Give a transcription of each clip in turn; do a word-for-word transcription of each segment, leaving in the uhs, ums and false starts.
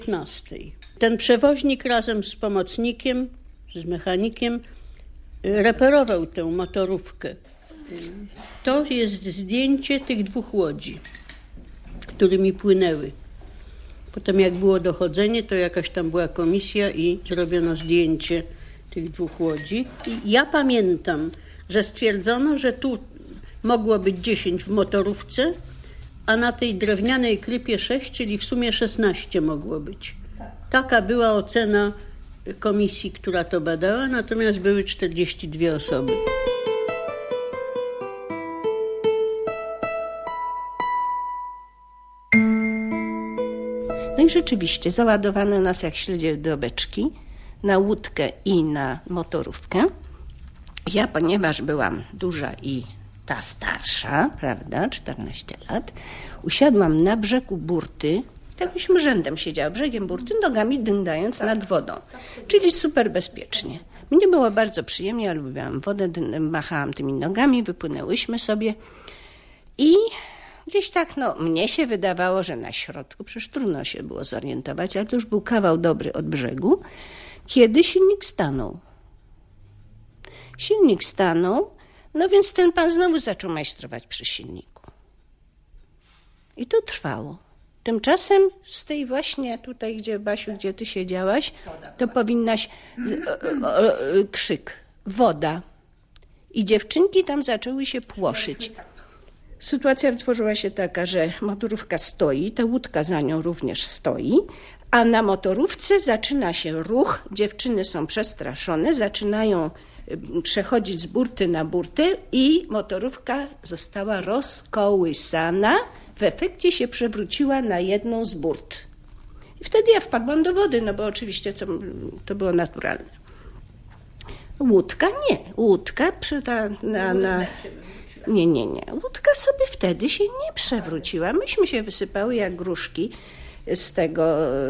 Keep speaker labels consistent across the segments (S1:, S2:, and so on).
S1: piętnastej. Ten przewoźnik razem z pomocnikiem, z mechanikiem reperował tę motorówkę. To jest zdjęcie tych dwóch łodzi, którymi płynęły. Potem jak było dochodzenie, to jakaś tam była komisja i zrobiono zdjęcie tych dwóch łodzi. I ja pamiętam, że stwierdzono, że tu mogło być dziesięć w motorówce, a na tej drewnianej krypie sześć, czyli w sumie szesnaście mogło być. Taka była ocena komisji, która to badała, natomiast były czterdzieści dwie osoby.
S2: No i rzeczywiście załadowano nas jak śledzie do beczki na łódkę i na motorówkę. Ja, ponieważ byłam duża i ta starsza, prawda, czternaście lat, usiadłam na brzegu burty, tak myśmy rzędem siedziała, brzegiem burty, nogami dyndając nad wodą, czyli super bezpiecznie. Mnie było bardzo przyjemnie, ja lubiłam wodę, machałam tymi nogami, wypłynęłyśmy sobie i gdzieś tak, no, mnie się wydawało, że na środku, przecież trudno się było zorientować, ale to już był kawał dobry od brzegu, kiedy silnik stanął. Silnik stanął, no więc ten pan znowu zaczął majstrować przy silniku. I to trwało. Tymczasem z tej właśnie tutaj, gdzie, Basiu, gdzie ty siedziałaś, to powinnaś, o, o, o, krzyk, woda. I dziewczynki tam zaczęły się płoszyć. Sytuacja wytworzyła się taka, że motorówka stoi, ta łódka za nią również stoi, a na motorówce zaczyna się ruch, dziewczyny są przestraszone, zaczynają przechodzić z burty na burtę i motorówka została rozkołysana, w efekcie się przewróciła na jedną z burt. I wtedy ja wpadłam do wody, no bo oczywiście co, to było naturalne. Łódka nie, łódka przy ta, na, na... Nie, nie, nie. Łódka sobie wtedy się nie przewróciła. Myśmy się wysypały jak gruszki z tego,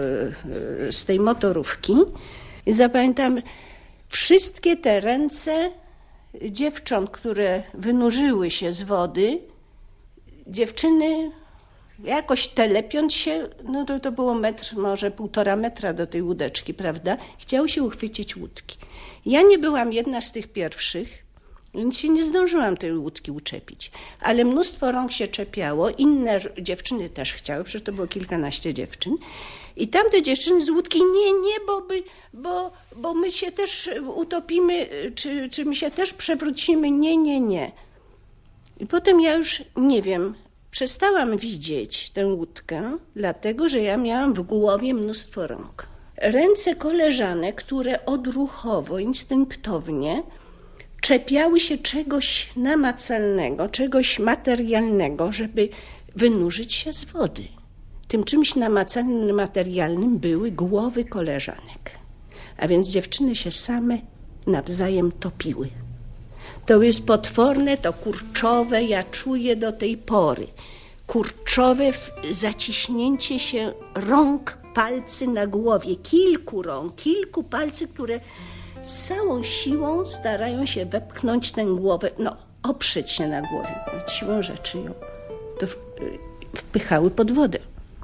S2: z tej motorówki. I zapamiętam wszystkie te ręce dziewcząt, które wynurzyły się z wody. Dziewczyny jakoś telepiąc się, no to, to było metr, może półtora metra do tej łódeczki, prawda? Chciały się uchwycić łódki. Ja nie byłam jedna z tych pierwszych, więc się nie zdążyłam tej łódki uczepić. Ale mnóstwo rąk się czepiało, inne dziewczyny też chciały, przecież to było kilkanaście dziewczyn. I tamte dziewczyny z łódki, nie, nie, bo, by, bo, bo my się też utopimy, czy, czy my się też przewrócimy, nie, nie, nie. I potem ja już, nie wiem, przestałam widzieć tę łódkę, dlatego, że ja miałam w głowie mnóstwo rąk. Ręce koleżanek, które odruchowo, instynktownie czepiały się czegoś namacalnego, czegoś materialnego, żeby wynurzyć się z wody. Tym czymś namacalnym, materialnym były głowy koleżanek. A więc dziewczyny się same nawzajem topiły. To jest potworne, to kurczowe, ja czuję do tej pory. Kurczowe zaciśnięcie się rąk, palcy na głowie, kilku rąk, kilku palcy, które z całą siłą starają się wepchnąć tę głowę, no oprzeć się na głowie, siłą rzeczy ją to wpychały pod wodę.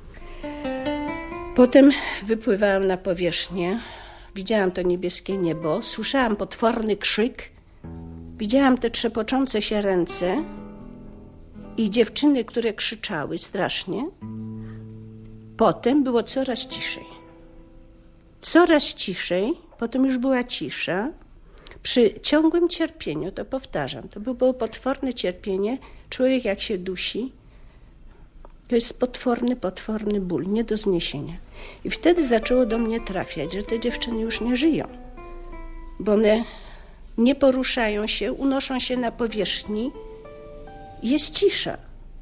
S2: Potem wypływałam na powierzchnię, widziałam to niebieskie niebo, słyszałam potworny krzyk, widziałam te trzepoczące się ręce i dziewczyny, które krzyczały strasznie. Potem było coraz ciszej. Coraz ciszej, potem już była cisza. Przy ciągłym cierpieniu, to powtarzam, to było potworne cierpienie. Człowiek jak się dusi, to jest potworny, potworny ból, nie do zniesienia. I wtedy zaczęło do mnie trafiać, że te dziewczyny już nie żyją, bo one nie poruszają się, unoszą się na powierzchni, jest cisza.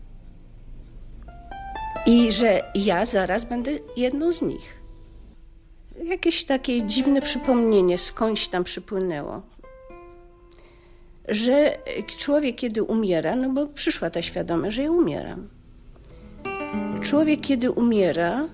S2: I że ja zaraz będę jedną z nich. Jakieś takie dziwne przypomnienie skądś tam przypłynęło, że człowiek, kiedy umiera, no bo przyszła ta świadomość, że ja umieram. Człowiek, kiedy umiera,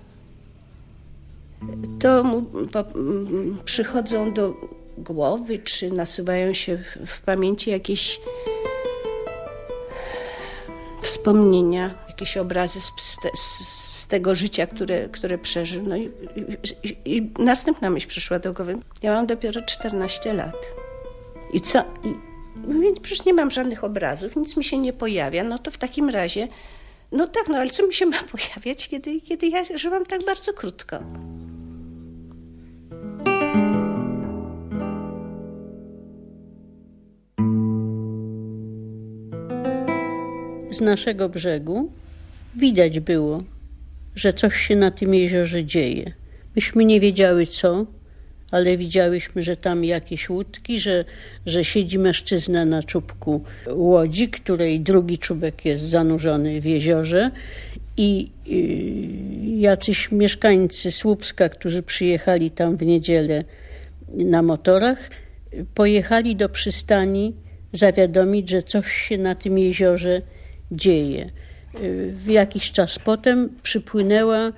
S2: to mu po, przychodzą do głowy, czy nasuwają się w, w pamięci jakieś wspomnienia, jakieś obrazy z, z, z tego życia, które, które przeżył. No i, i, i następna myśl przyszła do głowy. Ja mam dopiero czternaście lat. I co? I, więc przecież nie mam żadnych obrazów, nic mi się nie pojawia. No to w takim razie, no tak, no ale co mi się ma pojawiać, kiedy, kiedy ja żyłam tak bardzo krótko?
S1: Z naszego brzegu widać było, że coś się na tym jeziorze dzieje. Myśmy nie wiedziały co, ale widziałyśmy, że tam jakieś łódki, że, że siedzi mężczyzna na czubku łodzi, której drugi czubek jest zanurzony w jeziorze i yy, jacyś mieszkańcy Słupska, którzy przyjechali tam w niedzielę na motorach, pojechali do przystani zawiadomić, że coś się na tym jeziorze dzieje. W jakiś czas potem przypłynęła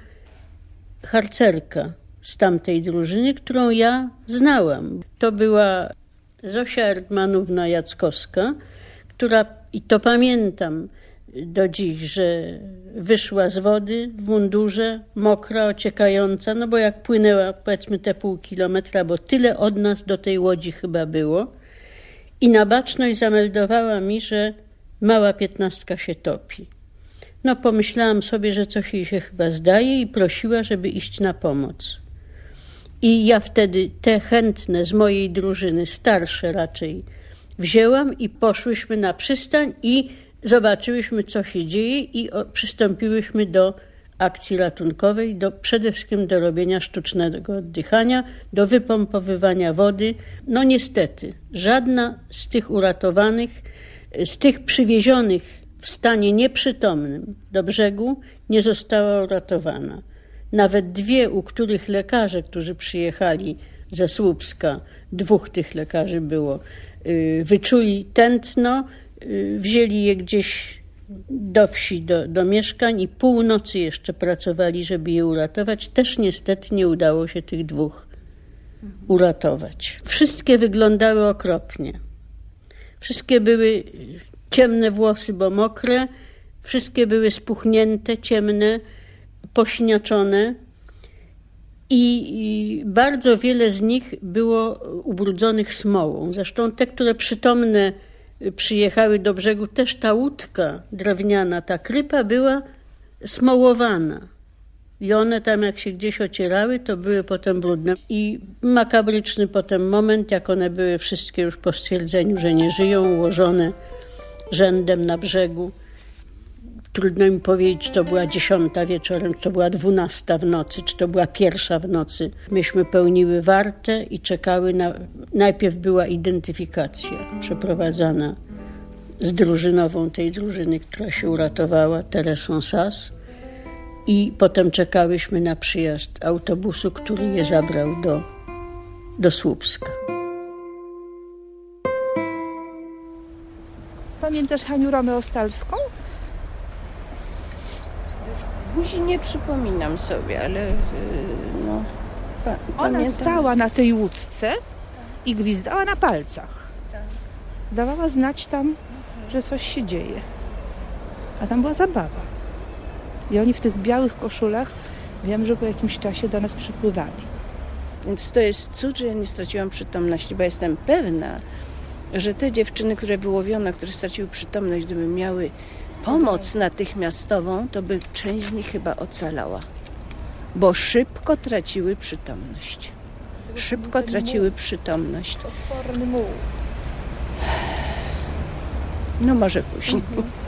S1: harcerka z tamtej drużyny, którą ja znałam. To była Zosia Erdmanówna-Jackowska, która, i to pamiętam do dziś, że wyszła z wody w mundurze, mokra, ociekająca, no bo jak płynęła powiedzmy te pół kilometra, bo tyle od nas do tej łodzi chyba było, i na baczność zameldowała mi, że mała piętnastka się topi. No pomyślałam sobie, że coś jej się chyba zdaje i prosiła, żeby iść na pomoc. I ja wtedy te chętne z mojej drużyny, starsze raczej, wzięłam i poszłyśmy na przystań i zobaczyłyśmy, co się dzieje i przystąpiłyśmy do akcji ratunkowej, do, przede wszystkim do robienia sztucznego oddychania, do wypompowywania wody. No niestety, żadna z tych uratowanych, z tych przywiezionych w stanie nieprzytomnym do brzegu nie została uratowana. Nawet dwie, u których lekarze, którzy przyjechali ze Słupska, dwóch tych lekarzy było, wyczuli tętno, wzięli je gdzieś do wsi, do, do mieszkań i północy jeszcze pracowali, żeby je uratować. Też niestety nie udało się tych dwóch uratować. Wszystkie wyglądały okropnie. Wszystkie były ciemne włosy, bo mokre, wszystkie były spuchnięte, ciemne, posiniaczone i, i bardzo wiele z nich było ubrudzonych smołą. Zresztą te, które przytomne przyjechały do brzegu, też ta łódka drewniana, ta krypa była smołowana. I one tam jak się gdzieś ocierały, to były potem brudne. I makabryczny potem moment, jak one były wszystkie już po stwierdzeniu, że nie żyją, ułożone rzędem na brzegu. Trudno mi powiedzieć, czy to była dziesiąta wieczorem, czy to była dwunasta w nocy, czy to była pierwsza w nocy. Myśmy pełniły wartę i czekały na... Najpierw była identyfikacja przeprowadzana z drużynową tej drużyny, która się uratowała, Teresą Sas. I potem czekałyśmy na przyjazd autobusu, który je zabrał do, do Słupska.
S3: Pamiętasz Haniu Romeo Stalską?
S2: Buzi nie przypominam sobie, ale no... Pa,
S3: Ona
S2: pamiętam.
S3: stała na tej łódce i gwizdała na palcach. Dawała znać tam, że coś się dzieje. A tam była zabawa. I oni w tych białych koszulach, wiem, że po jakimś czasie do nas przypływali.
S2: Więc to jest cud, że ja nie straciłam przytomności, bo jestem pewna, że te dziewczyny, które wyłowiono, które straciły przytomność, gdyby miały pomoc natychmiastową, to by część z nich chyba ocalała. Bo szybko traciły przytomność. Szybko traciły przytomność.
S3: Potworny muł.
S2: No może później.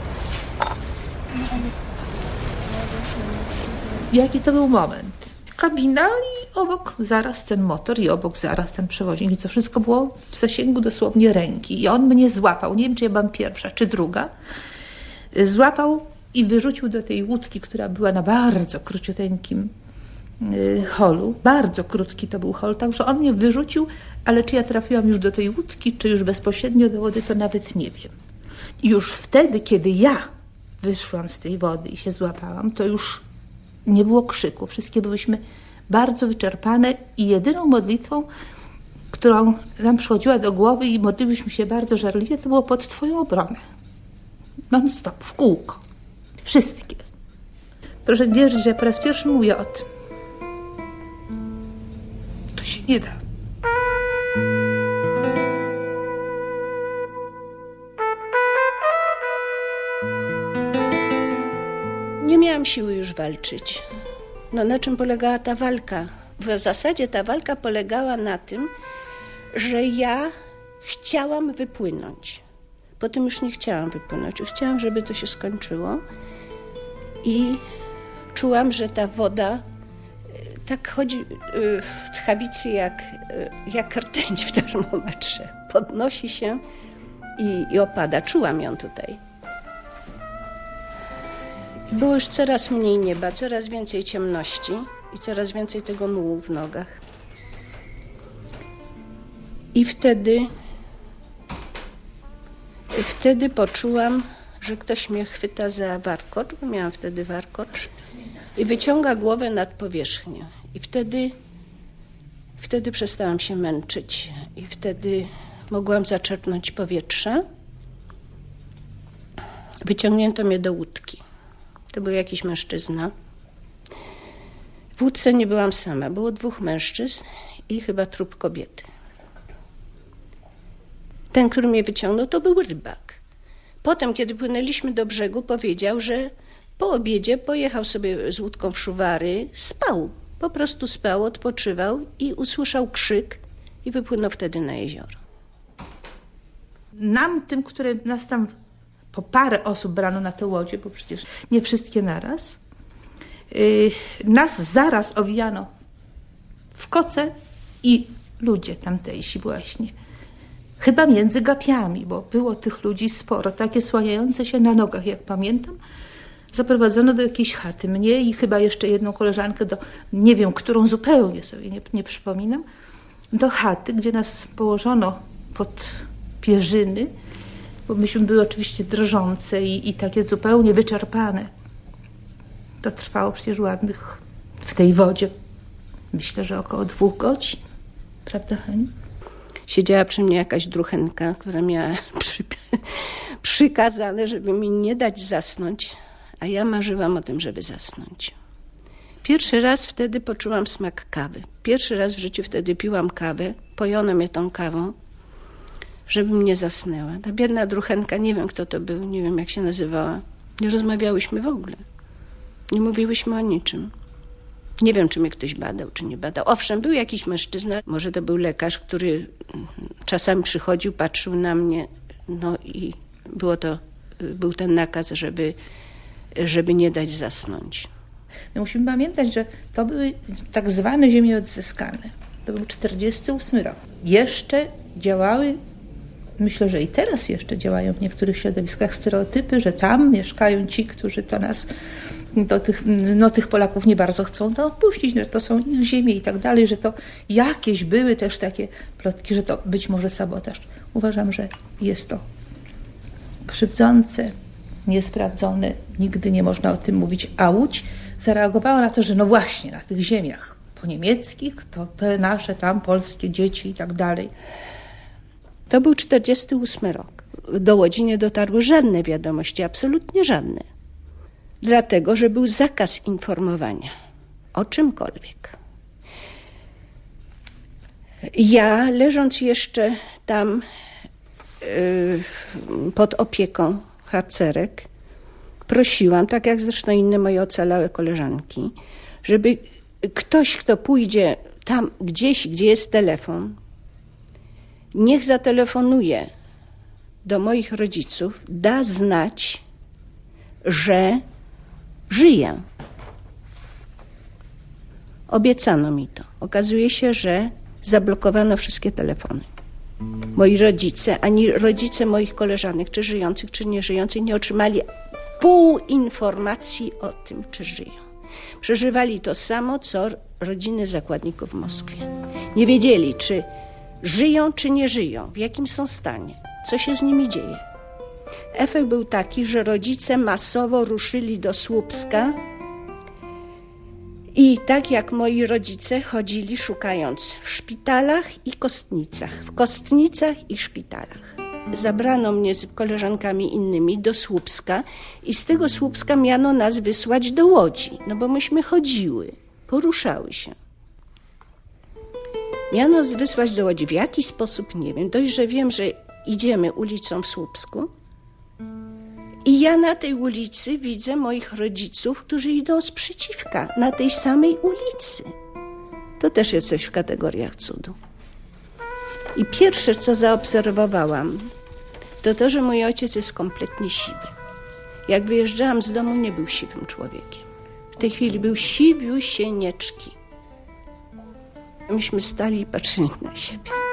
S4: Jaki to był moment? Kabina i obok zaraz ten motor i obok zaraz ten przewoźnik. I to wszystko było w zasięgu dosłownie ręki. I on mnie złapał. Nie wiem, czy ja byłam pierwsza, czy druga. Złapał i wyrzucił do tej łódki, która była na bardzo króciuteńkim holu. Bardzo krótki to był hol, także on mnie wyrzucił, ale czy ja trafiłam już do tej łódki, czy już bezpośrednio do wody, to nawet nie wiem. I już wtedy, kiedy ja wyszłam z tej wody i się złapałam, to już nie było krzyku. Wszystkie byłyśmy bardzo wyczerpane i jedyną modlitwą, którą nam przychodziła do głowy i modliłyśmy się bardzo żarliwie, to było pod Twoją obronę. Non stop, w kółko. Wszystkie. Proszę wierzyć, że ja po raz pierwszy mówię o tym. To się nie da.
S2: Nie miałam siły już walczyć. No na czym polegała ta walka? W zasadzie ta walka polegała na tym, że ja chciałam wypłynąć. Potem już nie chciałam wypłynąć. Już chciałam, żeby to się skończyło. I czułam, że ta woda tak chodzi w tchawicy jak, jak rtęć w termometrze. Podnosi się i, i opada. Czułam ją tutaj. Było już coraz mniej nieba, coraz więcej ciemności i coraz więcej tego mułu w nogach. I wtedy, wtedy poczułam, że ktoś mnie chwyta za warkocz, bo miałam wtedy warkocz, i wyciąga głowę nad powierzchnię. I wtedy, wtedy przestałam się męczyć i wtedy mogłam zaczerpnąć powietrze. Wyciągnięto mnie do łódki. To był jakiś mężczyzna. W łódce nie byłam sama. Było dwóch mężczyzn i chyba trup kobiety. Ten, który mnie wyciągnął, to był rybak. Potem, kiedy płynęliśmy do brzegu, powiedział, że po obiedzie pojechał sobie z łódką w Szuwary, spał. Po prostu spał, odpoczywał i usłyszał krzyk i wypłynął wtedy na jezioro.
S4: Nam, tym, które nas tam po parę osób brano na te łodzie, bo przecież nie wszystkie naraz, yy, nas zaraz owijano w koce i ludzie tamtejsi właśnie. Chyba między gapiami, bo było tych ludzi sporo, takie słaniające się na nogach, jak pamiętam. Zaprowadzono do jakiejś chaty mnie i chyba jeszcze jedną koleżankę do, nie wiem, którą zupełnie sobie nie, nie przypominam, do chaty, gdzie nas położono pod pierzyny, bo myśmy były oczywiście drżące i, i takie zupełnie wyczerpane. To trwało przecież ładnych w tej wodzie, myślę, że około dwóch godzin. Prawda, Heniu?
S2: Siedziała przy mnie jakaś druchenka, która miała przy, przykazane, żeby mi nie dać zasnąć, a ja marzyłam o tym, żeby zasnąć. Pierwszy raz wtedy poczułam smak kawy. Pierwszy raz w życiu wtedy piłam kawę, pojono mnie tą kawą, żebym nie zasnęła. Ta biedna druchenka, nie wiem kto to był, nie wiem jak się nazywała. Nie rozmawiałyśmy w ogóle. Nie mówiłyśmy o niczym. Nie wiem, czy mnie ktoś badał, czy nie badał. Owszem, był jakiś mężczyzna, może to był lekarz, który czasami przychodził, patrzył na mnie, no i było to, był ten nakaz, żeby, żeby nie dać zasnąć.
S4: My musimy pamiętać, że to były tak zwane ziemie odzyskane. To był czterdziesty ósmy rok. Jeszcze działały, myślę, że i teraz jeszcze działają w niektórych środowiskach stereotypy, że tam mieszkają ci, którzy to nas, do tych, no, tych Polaków nie bardzo chcą tam wpuścić, że to są ich ziemie i tak dalej, że to jakieś były też takie plotki, że to być może sabotaż. Uważam, że jest to krzywdzące, niesprawdzone, nigdy nie można o tym mówić, a Łódź zareagowała na to, że no właśnie na tych ziemiach po niemieckich, to te nasze tam polskie dzieci i tak dalej.
S2: To był czterdziesty ósmy rok. Do Łodzi nie dotarły żadne wiadomości, absolutnie żadne. Dlatego, że był zakaz informowania o czymkolwiek. Ja, leżąc jeszcze tam yy, pod opieką harcerek, prosiłam, tak jak zresztą inne moje ocalałe koleżanki, żeby ktoś, kto pójdzie tam gdzieś, gdzie jest telefon, niech zatelefonuje do moich rodziców, da znać, że żyję. Obiecano mi to. Okazuje się, że zablokowano wszystkie telefony. Moi rodzice, ani rodzice moich koleżanek, czy żyjących, czy nieżyjących, nie otrzymali pół informacji o tym, czy żyją. Przeżywali to samo, co rodziny zakładników w Moskwie. Nie wiedzieli, czy żyją, czy nie żyją, w jakim są stanie, co się z nimi dzieje. Efekt był taki, że rodzice masowo ruszyli do Słupska i tak jak moi rodzice chodzili szukając w szpitalach i kostnicach, w kostnicach i szpitalach. zabrano mnie z koleżankami innymi do Słupska i z tego Słupska miano nas wysłać do Łodzi, no bo myśmy chodziły, poruszały się. Miano nas wysłać do Łodzi. W jaki sposób, nie wiem. Dość, że wiem, że idziemy ulicą w Słupsku i ja na tej ulicy widzę moich rodziców, którzy idą sprzeciwka, na tej samej ulicy. To też jest coś w kategoriach cudu. I pierwsze, co zaobserwowałam, to to, że mój ojciec jest kompletnie siwy. Jak wyjeżdżałam z domu, nie był siwym człowiekiem. W tej chwili był siwiusieńeczki. Myśmy stali i patrzyli na siebie.